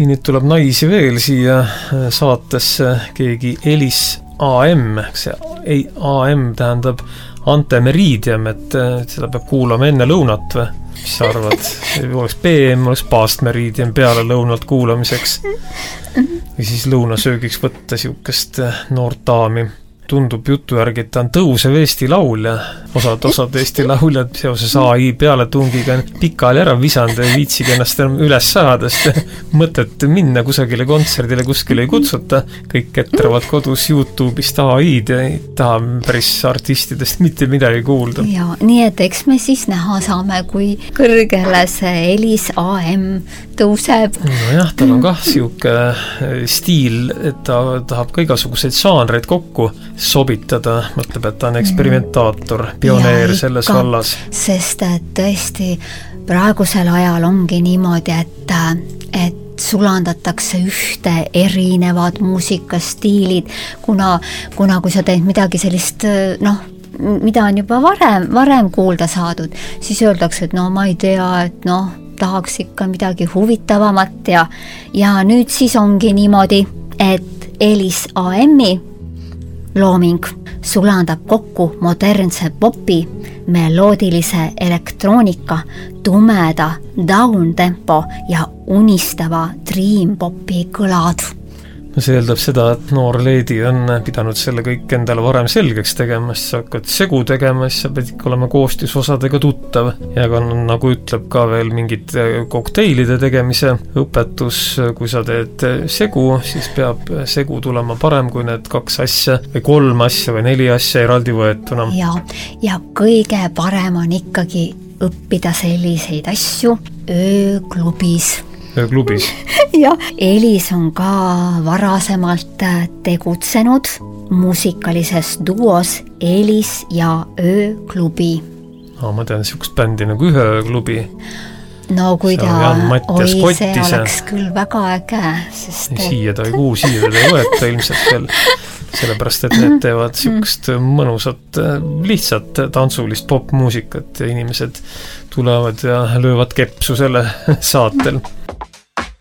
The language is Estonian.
nii nüüd tuleb naisi veel siia saatesse, keegi Elis AM, see AM tähendab antemeriidium, et seda peab kuulama enne lõunat või? Mis sa arvad? Oleks PM, oleks pastmeriidium peale lõunalt kuulamiseks või siis lõunasöögiks võtta siukest noort daami. Tundub jutu järgi, et ta on tõusev Eesti laulja. Osad Eesti lauljad seoses AI pealetungiga pikali ära visanud ja viitsigi ennast üles saada, sest mõtet minna kusagile kontserdile kuskile ei kutsuta. Kõik ketravad kodus YouTube'ist AI-d ja ei taha päris artistidest mitte midagi kuulda. Ja, nii et eks me siis näha saame, kui kõrgele see Elis AM tõuseb. Nojah, tal on kah siuke stiil, et ta tahab ka igasuguseid žaanreid kokku sobitada, mõtleb, et ta on eksperimentaator, pioneer ja selles vallas. Sest et tõesti praegusel ajal ongi niimoodi, et sulandatakse ühte erinevad muusikastiilid, kuna kui sa teed midagi sellist, mida on juba varem kuulda saadud, siis öeldakse, et ma ei tea, et tahaks ikka midagi huvitavamat ja nüüd siis ongi niimoodi, et Elis AM-i looming sulandab kokku modernse popi, meloodilise elektroonika, tumeda downtempo ja unistava dream-popi kõlad. See eeldab seda, et noor leedi on pidanud selle kõik endale varem selgeks tegema, siis sa hakkad segu tegema, siis sa pead ikka olema koostisosadega tuttav ja ka nagu ütleb ka veel mingid kokteilide tegemise õpetus, kui sa teed segu, siis peab segu tulema parem kui need 2 asja või 3 asja või 4 asja eraldi võetuna. Ja kõige parem on ikkagi õppida selliseid asju ööklubis. Ööklubis. Ja Elis on ka varasemalt tegutsenud muusikalises duos Elis ja Ööklubi. Ma tean siukest bändi nagu Ühe ööklubi. No kui see oleks küll väga äge. Siia ta ei kuu, siia ta ei võeta ilmselt veel. Sellepärast, et need teevad siukest mõnusat, lihtsalt tantsulist popmuusikat ja inimesed tulevad ja löövad kepsu selle saatel.